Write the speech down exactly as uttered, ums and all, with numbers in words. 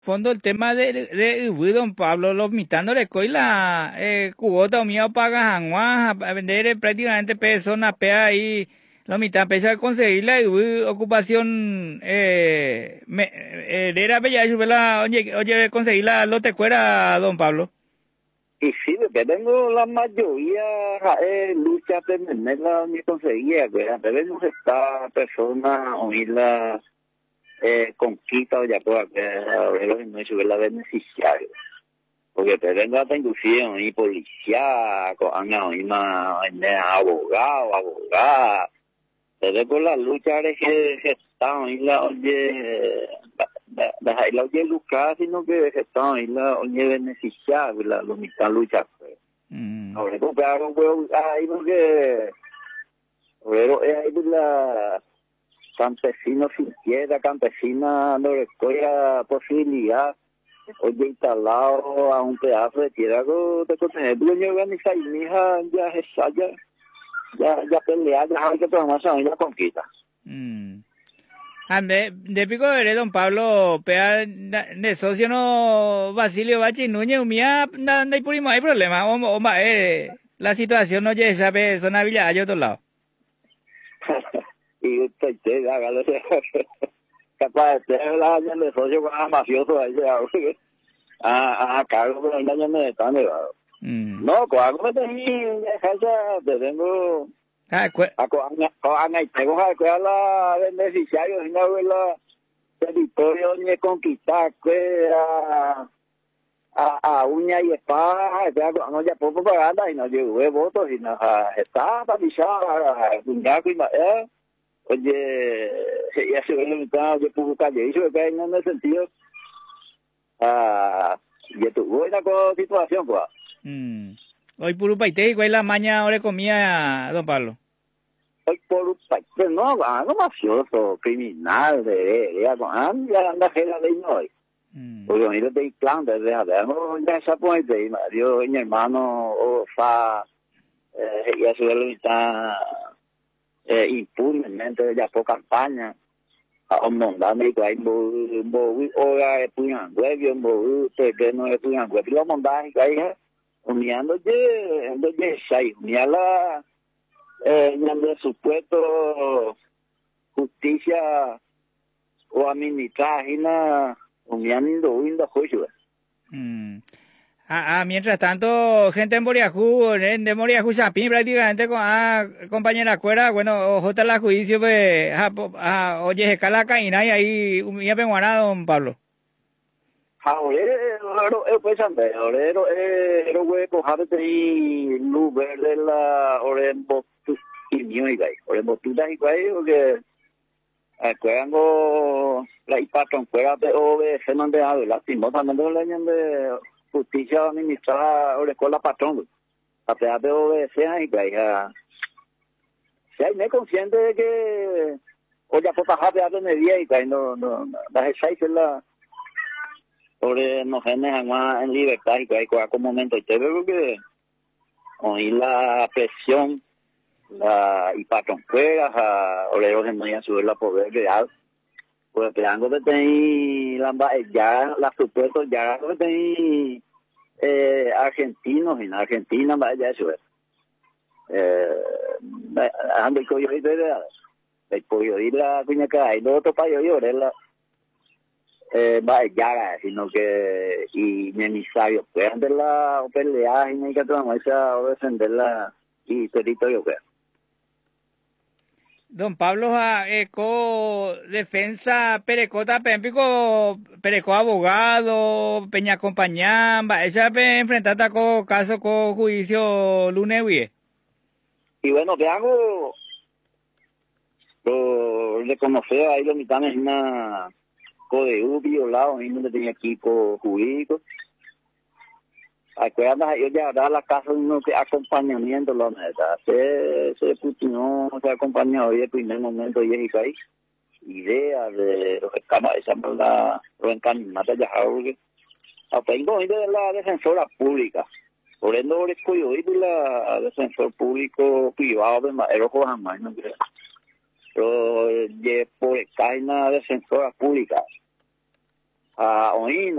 fondo el tema de de Ubu, don Pablo, los mitándole coila eh, cubota o mío paga janguá a vender eh, prácticamente personas pea ahí los mitad pesa conseguir la Ubu, ocupación eh, me, eh, era bella la oye oye conseguir la lote cuera don Pablo. Y sí, porque tengo la mayoría eh, lucha tenerla ni conseguía, que antes de no esta persona oírla eh, conquista o ya pueda que ahora no es la beneficiario. Porque te vengo hasta inducción y policía, con una abogado, abogada. Te vengo la lucha que están y la oye la la oye lucrar, sino que están y la oye beneficiar la lo mitad lucha. Ahora como que hago huevo ahí porque pero es ahí la campesino sin tierra, campesina no le escoya posibilidad oye instalado a un pedazo de tierra de contener dueño organizar y mi hija ya es ya ya ya pelea ya hay que tomar esa la conquista. Mm. Ande, de pico de don Pablo, pea de socio no Basilio Bachi Núñez, mía, anda y por hay problema, o, o, eh, la situación no ya sabe, son habilidades hay otro lado. Y usted, usted, hágalo, capaz de tener la año de socio con mafioso ahí, a, a cargo de la año de están elevados. No, cuando me tenía, te tengo... Ah, cu- Ako ang ang ay tengo que la beneficiario de la territorio ni conquistar que a a a uña y espada ya no ya por propaganda y no llevo votos y no está para pisar uña y eh oye ya se ve lo que yo puedo calle eso que en ese sentido ah y tu buena situación pues mm. Hoy puro paite, ¿cuál es la maña ahora comía don Pablo? Hoy por un país, no, no mafioso, criminal, de ya con anda, anda, la ley no hay. Porque a mí lo de plan, desde adentro, ya esa puente, yo, mi hermano, o fa, ya se ve está impunemente, ya por campaña, a un montón de que hay un bobo, hora de puñan huevo, un bobo, que no es puñan huevo, lo montaje que hay, uniendo, de, de, seis, uniendo eh, en el supuesto justicia o administraje na uniendo uniendo juicio. Ah, ah, mientras tanto, gente en Boriajú, en de Boriajú Chapín, prácticamente con ah, compañera cuera, bueno, ojalá la juicio, pues, ah, ah, oye, escala caína y ahí, un día penguaná, don Pablo. Ahora, ahora, pues, ande, ahora, ahora, güey, cojar de luz verde la, ahora, en botu, y mío, y gay, ahora, en botuta, y gay, porque, cuando la impactan, cuera de O B C, no de ave, lastimosamente, la ley de justicia administrada, ahora, con la patrón, a pesar de O B C, y gay, si hay me consciente de que, oye, por bajar de ave, me día, y gay, no, no, las echáis en la, sobre nos dejan en libertad y que hay como momento y te veo que oír la presión la y patrón fuera a oreros en no subir la poder real pues creando que tenéis ya las supuestos ya que tenéis eh, argentinos en Argentina vaya eso es eh ando con yo y de verdad el pollo y la cuña que hay lo otro para yo llorar la eh va ya sino que y mi emisario puedan de la pelea y me que tomar esa o defenderla y territorio que Don Pablo, ah, eco defensa perecota pempico pereco abogado peña compañamba esa pe enfrentada con caso con juicio lunes wie. Y bueno que hago lo reconocer ahí los mitades una código violado y no tenía equipo jurídico. Acuerdas, yo ya dar la casa uno que acompañamiento la neta. Se se putinó, se acompañó hoy el primer momento y es ahí. Idea de los escamas, esa la lo encaminata ya porque apenas de la defensora pública. Por eso no le escogió y la defensor público privado de madero jamás no creo. Pero por caina defensora pública. a oír